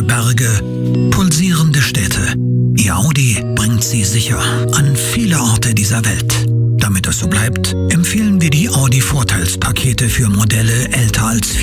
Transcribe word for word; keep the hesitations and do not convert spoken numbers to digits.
Berge, pulsierende Städte. Ihr Audi bringt Sie sicher an viele Orte dieser Welt. Damit es so bleibt, empfehlen wir die Audi-Vorteilspakete für Modelle älter als